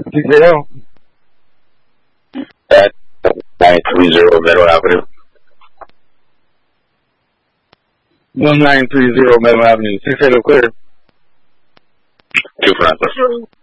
TKO. At 930 Meadow Avenue. 1930 Meadow Avenue. 680 clear. 2 for answer.